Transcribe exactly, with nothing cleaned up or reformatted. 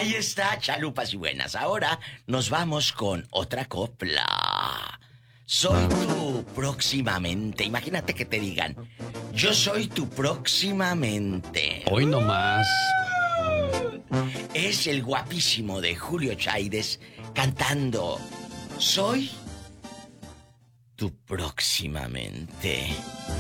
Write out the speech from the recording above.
Ahí está, chalupas y buenas. Ahora nos vamos con otra copla. Soy tu próximamente. Imagínate que te digan, yo soy tu próximamente. Hoy nomás. Es el guapísimo de Julio Chaides cantando Soy tu próximamente.